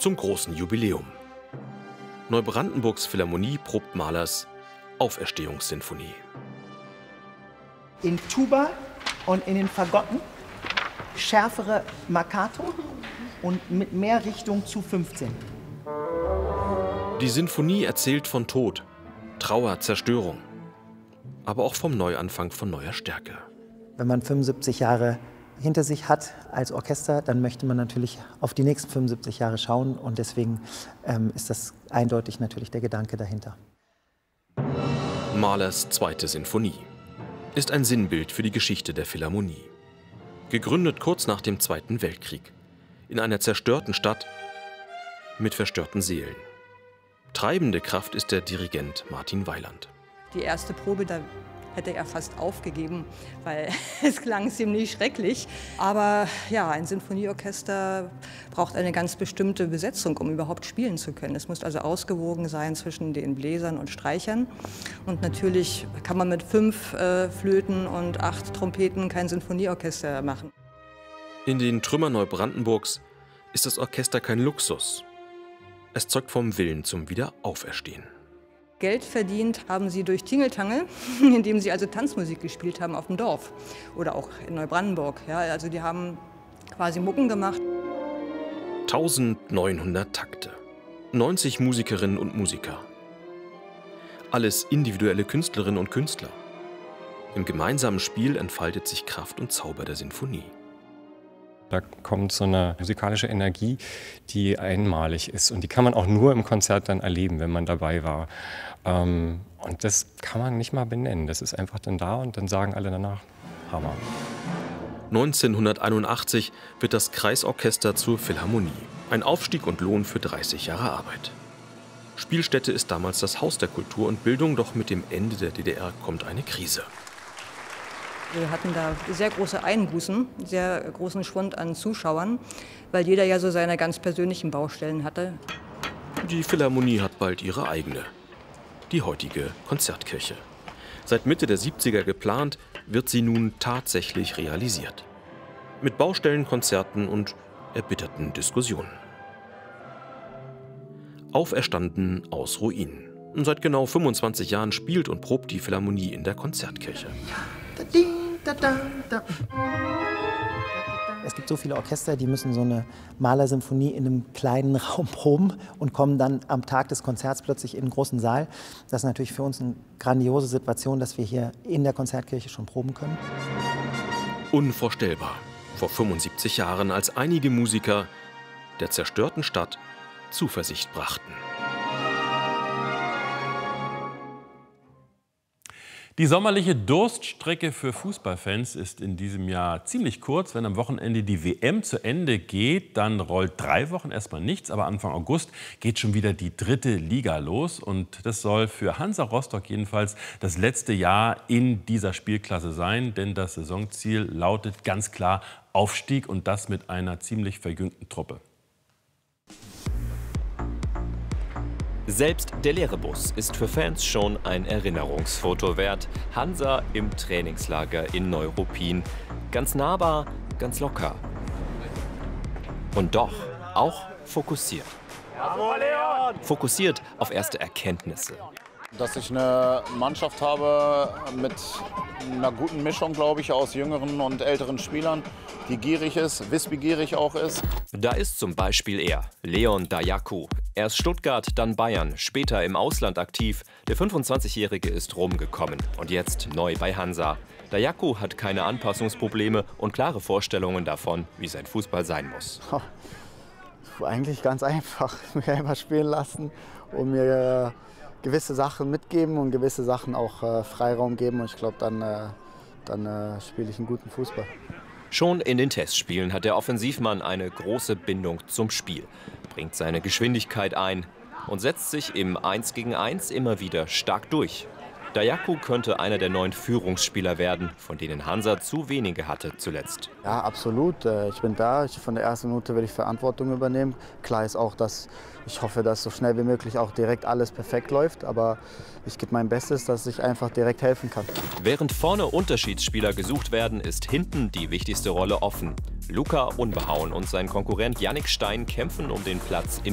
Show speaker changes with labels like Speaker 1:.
Speaker 1: zum großen Jubiläum. Neubrandenburgs Philharmonie probt Mahlers Auferstehungssinfonie.
Speaker 2: In Tuba und in den Fagotten schärfere Marcato und mit mehr Richtung zu 15.
Speaker 1: Die Sinfonie erzählt von Tod, Trauer, Zerstörung, aber auch vom Neuanfang von neuer Stärke.
Speaker 2: Wenn man 75 Jahre hinter sich hat als Orchester, dann möchte man natürlich auf die nächsten 75 Jahre schauen und deswegen ist das eindeutig natürlich der Gedanke dahinter.
Speaker 1: Mahlers zweite Sinfonie ist ein Sinnbild für die Geschichte der Philharmonie. Gegründet kurz nach dem Zweiten Weltkrieg, in einer zerstörten Stadt mit verstörten Seelen. Treibende Kraft ist der Dirigent Martin Weiland.
Speaker 3: Die erste Probe, da hätte er fast aufgegeben, weil es klang ziemlich schrecklich. Aber ja, ein Sinfonieorchester braucht eine ganz bestimmte Besetzung, um überhaupt spielen zu können. Es muss also ausgewogen sein zwischen den Bläsern und Streichern. Und natürlich kann man mit 5 Flöten und 8 Trompeten kein Sinfonieorchester machen.
Speaker 1: In den Trümmern Neubrandenburgs ist das Orchester kein Luxus. Es zeugt vom Willen zum Wiederauferstehen.
Speaker 3: Geld verdient haben sie durch Tingeltangel, indem sie also Tanzmusik gespielt haben auf dem Dorf oder auch in Neubrandenburg. Ja, also die haben quasi Mucken gemacht.
Speaker 1: 1900 Takte, 90 Musikerinnen und Musiker. Alles individuelle Künstlerinnen und Künstler. Im gemeinsamen Spiel entfaltet sich Kraft und Zauber der Sinfonie.
Speaker 4: Da kommt so eine musikalische Energie, die einmalig ist. Und die kann man auch nur im Konzert dann erleben, wenn man dabei war. Und das kann man nicht mal benennen. Das ist einfach dann da und dann sagen alle danach, Hammer.
Speaker 1: 1981 wird das Kreisorchester zur Philharmonie. Ein Aufstieg und Lohn für 30 Jahre Arbeit. Spielstätte ist damals das Haus der Kultur und Bildung, doch mit dem Ende der DDR kommt eine Krise.
Speaker 3: Wir hatten da sehr große Einbußen, sehr großen Schwund an Zuschauern, weil jeder ja so seine ganz persönlichen Baustellen hatte.
Speaker 1: Die Philharmonie hat bald ihre eigene, die heutige Konzertkirche. Seit Mitte der 70er geplant, wird sie nun tatsächlich realisiert. Mit Baustellen, Konzerten und erbitterten Diskussionen. Auferstanden aus Ruinen. Und seit genau 25 Jahren spielt und probt die Philharmonie in der Konzertkirche.
Speaker 2: Es gibt so viele Orchester, die müssen so eine Mahler-Symphonie in einem kleinen Raum proben und kommen dann am Tag des Konzerts plötzlich in einen großen Saal. Das ist natürlich für uns eine grandiose Situation, dass wir hier in der Konzertkirche schon proben können.
Speaker 1: Unvorstellbar. Vor 75 Jahren, als einige Musiker der zerstörten Stadt Zuversicht brachten.
Speaker 5: Die sommerliche Durststrecke für Fußballfans ist in diesem Jahr ziemlich kurz. Wenn am Wochenende die WM zu Ende geht, dann rollt 3 Wochen erstmal nichts. Aber Anfang August geht schon wieder die 3. Liga los. Und das soll für Hansa Rostock jedenfalls das letzte Jahr in dieser Spielklasse sein. Denn das Saisonziel lautet ganz klar Aufstieg und das mit einer ziemlich verjüngten Truppe.
Speaker 6: Selbst der leere Bus ist für Fans schon ein Erinnerungsfoto wert. Hansa im Trainingslager in Neuruppin. Ganz nahbar, ganz locker. Und doch auch fokussiert. Fokussiert auf erste Erkenntnisse.
Speaker 7: Dass ich eine Mannschaft habe mit einer guten Mischung, glaube ich, aus jüngeren und älteren Spielern, die gierig ist, wissbegierig auch ist.
Speaker 6: Da ist zum Beispiel er, Leon Dajaku. Erst Stuttgart, dann Bayern, später im Ausland aktiv. Der 25-Jährige ist rumgekommen und jetzt neu bei Hansa. Dajaku hat keine Anpassungsprobleme und klare Vorstellungen davon, wie sein Fußball sein muss.
Speaker 8: Eigentlich ganz einfach, mich einfach spielen lassen und mir gewisse Sachen mitgeben und gewisse Sachen auch Freiraum geben. Und ich glaube, dann spiele ich einen guten Fußball.
Speaker 6: Schon in den Testspielen hat der Offensivmann eine große Bindung zum Spiel, bringt seine Geschwindigkeit ein und setzt sich im 1 gegen 1 immer wieder stark durch. Dajaku könnte einer der 9 Führungsspieler werden, von denen Hansa zu wenige hatte zuletzt.
Speaker 8: Ja, absolut. Ich bin da. Von der ersten Minute will ich Verantwortung übernehmen. Klar ist auch, dass ich hoffe, dass so schnell wie möglich auch direkt alles perfekt läuft. Aber ich gebe mein Bestes, dass ich einfach direkt helfen kann.
Speaker 6: Während vorne Unterschiedsspieler gesucht werden, ist hinten die wichtigste Rolle offen. Luca Unbehauen und sein Konkurrent Yannick Stein kämpfen um den Platz im